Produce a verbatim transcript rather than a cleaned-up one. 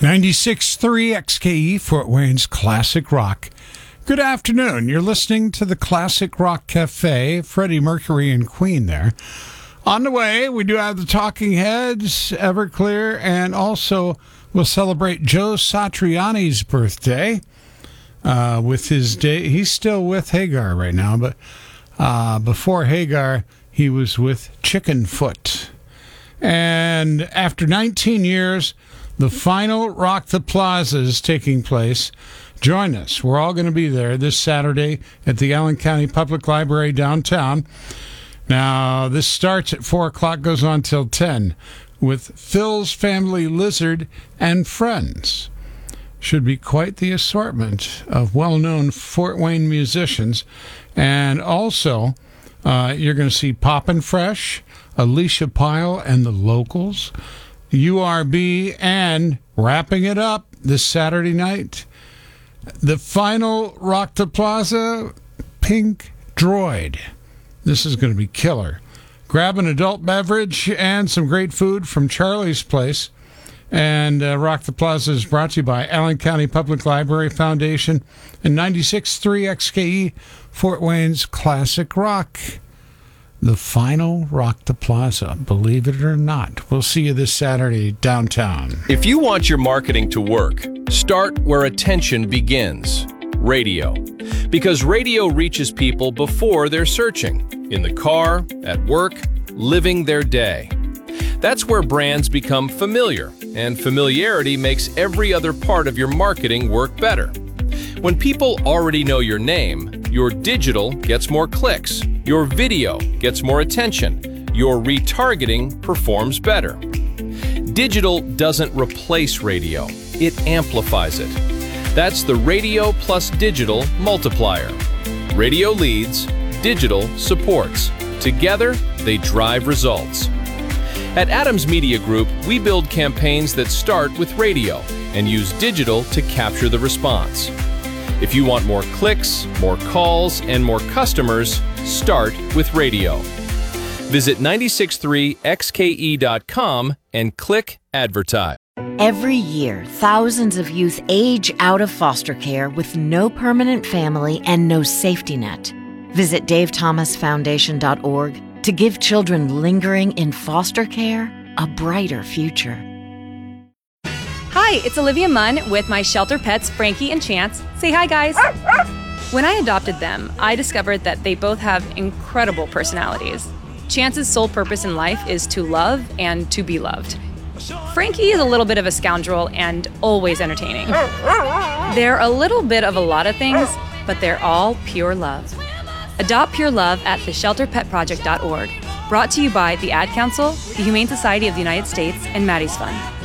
ninety-six point three X K E, Fort Wayne's Classic Rock. Good afternoon. You're listening to the Classic Rock Cafe, Freddie Mercury and Queen there. On the way, we do have the Talking Heads, Everclear, and also we'll celebrate Joe Satriani's birthday uh, with his day. He's still with Hagar right now, but uh, before Hagar, he was with Chickenfoot. And after nineteen years, the final Rock the Plaza is taking place. Join us. We're all going to be there this Saturday at the Allen County Public Library downtown. Now, this starts at four o'clock, goes on till ten, with Phil's Family Lizard and Friends. Should be quite the assortment of well-known Fort Wayne musicians. And also, uh, you're going to see Poppin' Fresh, Alicia Pyle and the Locals, U R B, and wrapping it up this Saturday night, the final Rock the Plaza, Pink Droid. This is going to be killer. Grab an adult beverage and some great food from Charlie's Place. And uh, Rock the Plaza is brought to you by Allen County Public Library Foundation and ninety-six point three X K E, Fort Wayne's Classic Rock. The final Rock the Plaza, believe it or not. We'll see you this Saturday downtown. If you want your marketing to work, start where attention begins. Radio. Because radio reaches people before they're searching. In the car, at work, living their day. That's where brands become familiar, and familiarity makes every other part of your marketing work better. When people already know your name, your digital gets more clicks, your video gets more attention, your retargeting performs better. Digital doesn't replace radio, it amplifies it. That's the radio plus digital multiplier. Radio leads, digital supports. Together, they drive results. At Adams Media Group, we build campaigns that start with radio and use digital to capture the response. If you want more clicks, more calls, and more customers, start with radio. Visit ninety-six point three X K E dot com and click Advertise. Every year, thousands of youth age out of foster care with no permanent family and no safety net. Visit Dave Thomas Foundation dot org to give children lingering in foster care a brighter future. Hi, it's Olivia Munn with my shelter pets, Frankie and Chance. Say hi, guys. When I adopted them, I discovered that they both have incredible personalities. Chance's sole purpose in life is to love and to be loved. Frankie is a little bit of a scoundrel and always entertaining. They're a little bit of a lot of things, but they're all pure love. Adopt pure love at the shelter pet project dot org. Brought to you by the Ad Council, the Humane Society of the United States, and Maddie's Fund.